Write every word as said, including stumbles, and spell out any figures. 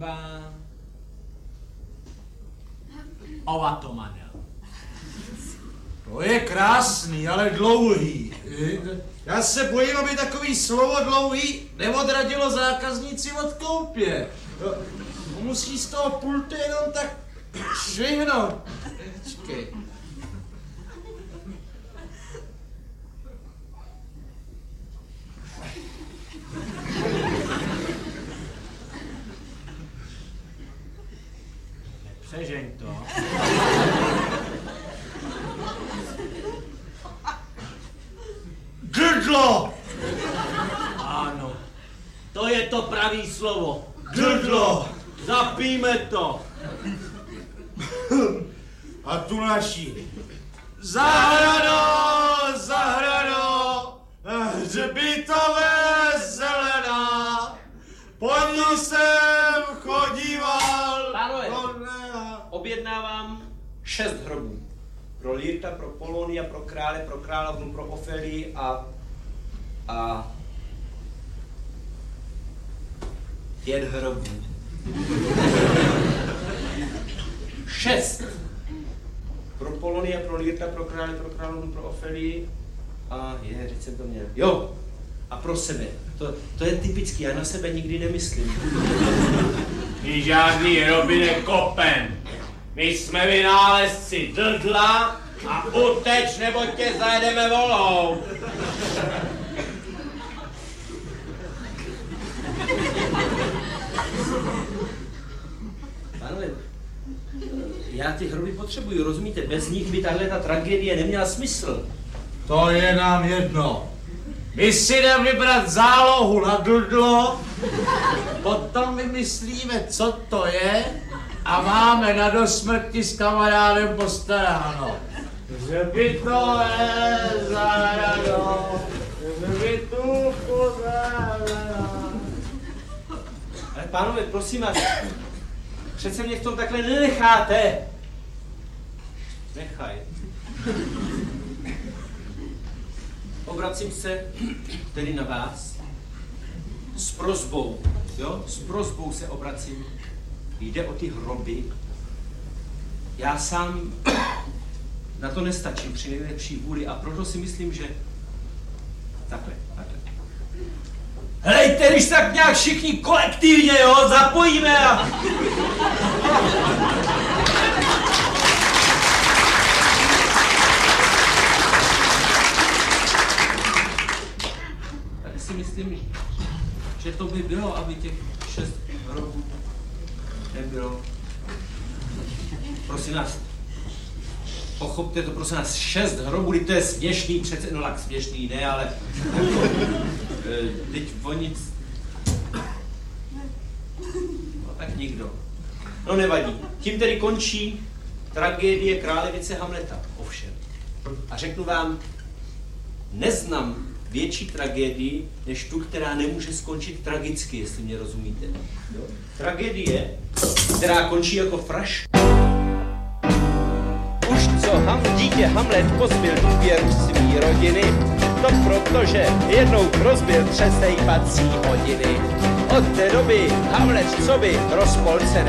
Ovatomanel. To je krásný, ale dlouhý. Já se bojím, aby takový slovo dlouhý neodradilo zákazníci od koupě. Musí z toho pultu jenom tak švihnout. Počkej. Nepřežeň to. Drdlo! Ano, to je to pravý slovo. Drdlo! Zapijme to. A tu naší. Zahrado, zahrado, hřbitové zelená, po ní jsem chodíval. Pánové, objednávám šest hrobů. Pro Lyrta, pro Polonia, pro krále, pro královnu, pro Ofélii a... a... pět hrobů. Šest. Pro Polonia, pro Lyrta, pro krále, pro královnu, pro Ofélii a... je, teď jsem to měl. Jo, a pro sebe. To, to je typický, já na sebe nikdy nemyslím. My žádný hroby nekopem. My jsme vynálezci drdla a uteč, nebo tě zajedeme volou. Pánové, já ty hroby potřebuju, rozumíte? Bez nich by tahle ta tragédie neměla smysl. To je nám jedno. My si jdeme vybrat zálohu na drdlo, potom vymyslíme, co to je, a máme na dosmrti s kamarádem postaráno. Hřbitové zahrado, hřbitůvku zahrado. Ale pánové, prosím vás, přece mě v tom takhle nenecháte. Nechaj. Obracím se tedy na vás s prosbou, jo? S prosbou se obracím. Jde o ty hroby. Já sám na to nestačím při nejlepší vůli a proto si myslím, že takhle, takhle. Helejte, když tak nějak všichni kolektivně, jo, zapojíme a... Tak si myslím, že to by bylo, aby těch šest hrobů nebylo. Prosím vás, pochopte to, prosím nás, šest hrobů, to je směšný, přece, no tak směšný, ne, ale teď o nic, no tak nikdo. No nevadí, tím tedy končí tragédie králevice Hamleta, ovšem. A řeknu vám, neznám větší tragédii, než tu, která nemůže skončit tragicky, jestli mě rozumíte. Jo? Tragédie, která končí jako fraška. Už co ham, dítě Hamlet pozbyl důvěru svý rodiny, to protože jednou rozbil třesejpací hodiny. Od té doby Hamlet coby rozpolcený